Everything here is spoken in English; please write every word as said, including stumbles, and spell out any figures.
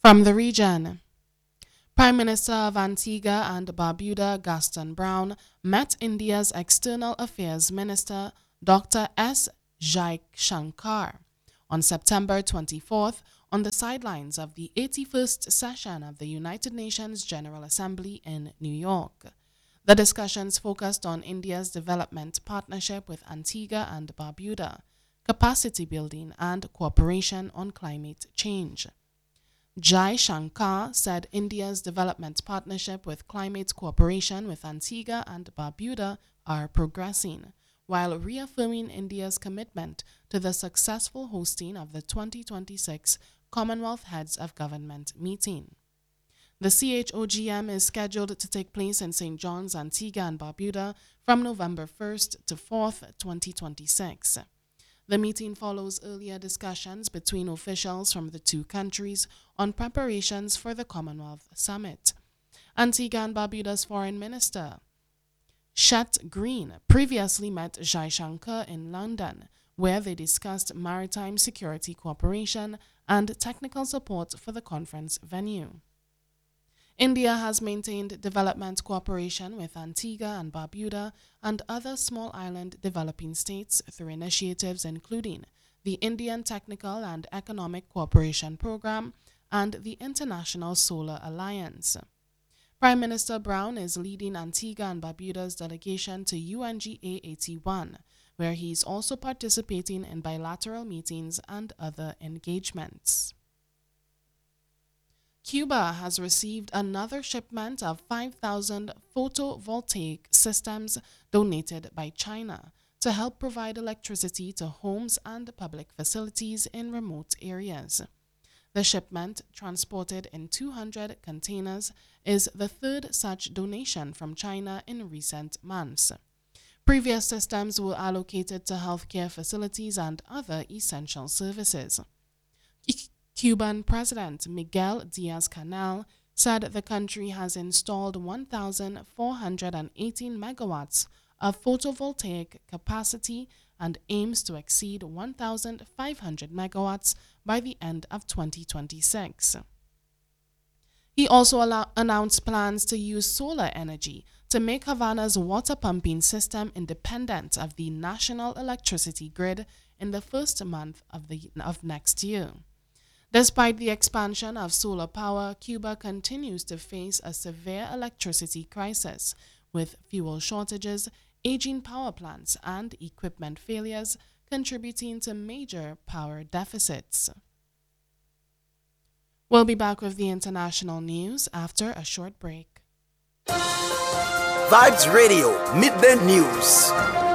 From the region, Prime Minister of Antigua and Barbuda Gaston Brown met India's External Affairs Minister Doctor S. Jaishankar on September twenty-fourth on the sidelines of the eighty-first session of the United Nations General Assembly in New York. The discussions focused on India's development partnership with Antigua and Barbuda, capacity building, and cooperation on climate change. Jai Shankar said India's development partnership with climate cooperation with Antigua and Barbuda are progressing, while reaffirming India's commitment to the successful hosting of the twenty twenty-six Commonwealth Heads of Government meeting. The C H O G M is scheduled to take place in Saint John's, Antigua and Barbuda from November first to fourth, twenty twenty-six. The meeting follows earlier discussions between officials from the two countries on preparations for the Commonwealth Summit. Antigua and Barbuda's Foreign Minister, Chet Green, previously met Jaishankar in London, where they discussed maritime security cooperation and technical support for the conference venue. India has maintained development cooperation with Antigua and Barbuda and other small island developing states through initiatives including the Indian Technical and Economic Cooperation Program and the International Solar Alliance. Prime Minister Brown is leading Antigua and Barbuda's delegation to U N G A eighty-one, where he is also participating in bilateral meetings and other engagements. Cuba has received another shipment of five thousand photovoltaic systems donated by China to help provide electricity to homes and public facilities in remote areas. The shipment, transported in two hundred containers, is the third such donation from China in recent months. Previous systems were allocated to healthcare facilities and other essential services. Cuban President Miguel Diaz-Canel said the country has installed one thousand four hundred eighteen megawatts of photovoltaic capacity and aims to exceed one thousand five hundred megawatts by the end of twenty twenty-six. He also allow- announced plans to use solar energy to make Havana's water pumping system independent of the national electricity grid in the first month of, the, of next year. Despite the expansion of solar power, Cuba continues to face a severe electricity crisis, with fuel shortages, aging power plants, and equipment failures contributing to major power deficits. We'll be back with the international news after a short break. Vibes Radio Midday News.